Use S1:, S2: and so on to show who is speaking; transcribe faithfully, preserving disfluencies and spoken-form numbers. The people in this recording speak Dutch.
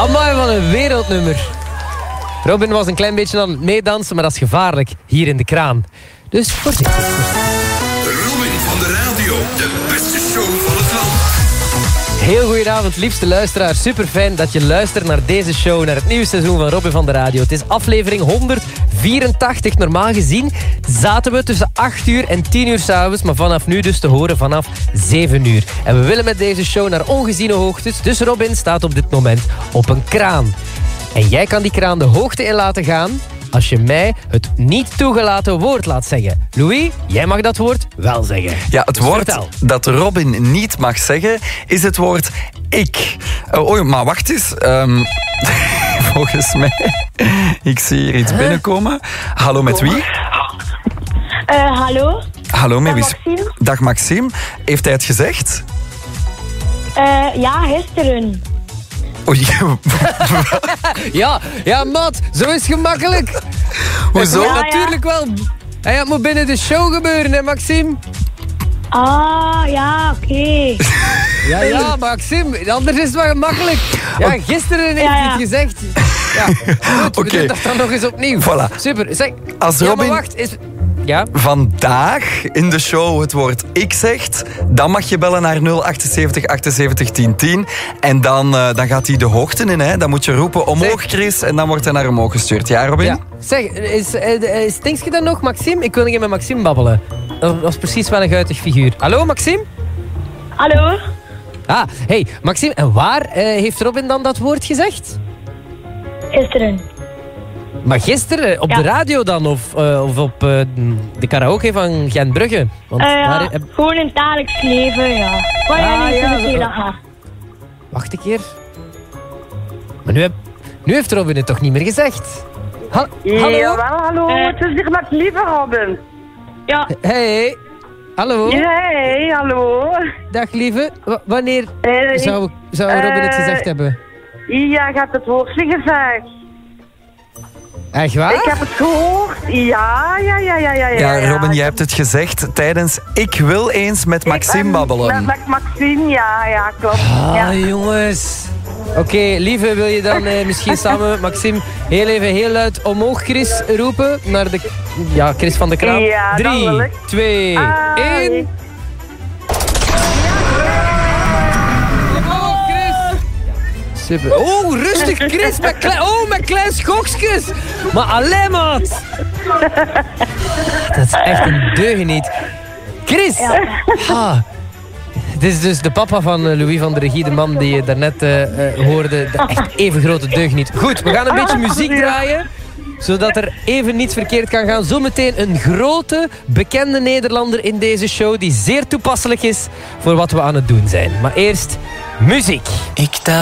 S1: Amai, wat een wereldnummer. Robin was een klein beetje aan het meedansen, maar dat is gevaarlijk hier in de kraan. Dus voorzichtig.
S2: Robin van de radio, de beste show van het land.
S1: Heel goedenavond, liefste luisteraar. Super fijn dat je luistert naar deze show, naar het nieuwe seizoen van Robin van de radio. Het is aflevering honderdvierentachtig. Normaal gezien zaten we tussen acht uur en tien uur s'avonds, maar vanaf nu dus te horen vanaf zeven uur. En we willen met deze show naar ongeziene hoogtes, dus Robin staat op dit moment op een kraan. En jij kan die kraan de hoogte in laten gaan als je mij het niet toegelaten woord laat zeggen. Louis, jij mag dat woord wel zeggen.
S3: Ja, het
S1: Dus
S3: woord
S1: vertel.
S3: dat Robin niet mag zeggen is het woord ik. Uh, oh, maar wacht eens. Um, volgens mij... Ik zie hier iets binnenkomen. Hallo, met wie?
S4: Uh, hallo?
S3: Hallo, met
S4: Dag,
S3: wie?
S4: Maxime.
S3: Dag Maxime. Heeft hij het gezegd?
S4: Uh, ja, gisteren.
S3: Oei.
S1: Ja, ja, Matt, zo is het gemakkelijk.
S3: Hoezo?
S1: Ja,
S4: Ja, ja.
S1: natuurlijk wel. En ja, het moet binnen de show gebeuren, hè, Maxime?
S4: Ah, ja, oké.
S1: Ja, ja, Maxime, anders is het wel gemakkelijk. Ja, gisteren heeft
S4: Ja,
S1: hij
S4: ja.
S1: het gezegd. Ja, goed, we
S3: Oké.
S1: doen dat dan nog eens opnieuw.
S3: Voilà.
S1: Super. Zeg,
S3: Als
S1: ja,
S3: Robin-
S1: maar wacht, is... Ja?
S3: Vandaag in de show het woord ik zegt, dan mag je bellen naar nul achtenzeventig achtenzeventien tien tien. En dan, uh, dan gaat hij de hoogte in. Hè? Dan moet je roepen omhoog,
S1: Zeg.
S3: Chris. En dan wordt hij naar omhoog gestuurd. Ja, Robin?
S1: Ja. Zeg, is, is, is Tinkske dan nog, Maxime? Ik wil niet met Maxime babbelen. Dat was precies wel een guitig figuur. Hallo, Maxime?
S4: Hallo?
S1: Ah, hey, Maxime, en waar uh, heeft Robin dan dat woord gezegd?
S4: Gisteren.
S1: Maar gisteren, op
S4: Ja.
S1: de radio dan? Of, uh, of op uh, de karaoke van Gent-Brugge? Want
S4: Uh, ja,
S1: daar heb-
S4: gewoon in het dagelijks leven, ja. Maar ja,
S1: Ah,
S4: niet
S1: ja,
S4: zo
S1: zo-
S4: veel lachen.
S1: Wacht een keer. Maar nu, heb, nu heeft Robin het toch niet meer gezegd? Ha- hallo?
S5: Jawel, hallo.
S4: Eh.
S5: Het is hier met lieve Robin.
S4: Ja,
S1: Hey. Hallo?
S5: Hey, hallo.
S1: Dag lieve. W- wanneer
S5: Eh,
S1: zou, zou Robin het
S5: eh,
S1: gezegd hebben?
S5: Ja, je hebt het woordje gezegd.
S1: Echt waar?
S5: Ik heb het gehoord. Ja, ja, ja, ja, ja.
S3: Ja, Robin,
S5: ja.
S3: jij hebt het gezegd tijdens Ik wil eens met Maxime
S5: Ik ben
S3: babbelen.
S5: Met, met Maxime, ja, ja, klopt.
S1: Ah,
S5: Ja.
S1: jongens. Oké, lieve, wil je dan eh, misschien samen met Maxime heel even heel luid omhoog Chris roepen? Naar de... Ja, Chris van de Kraan.
S5: Ja, dat
S1: Drie,
S5: wil ik.
S1: twee,
S5: Ah,
S1: één... Oh, Chris. Super. Oh, rustig, Chris. Met klein, oh, met klein schokjes. Maar alleen, maat. Dat is echt een deugeniet. Chris. Ah. Dit is dus de papa van eh, Louis van de Regie, de man die je daarnet eh, eh, hoorde. De echt even grote deugniet. Goed, we gaan een beetje muziek draaien. Zodat er even niets verkeerd kan gaan. Zometeen een grote, bekende Nederlander in deze show. Die zeer toepasselijk is voor wat we aan het doen zijn. Maar eerst muziek.
S6: Ik tel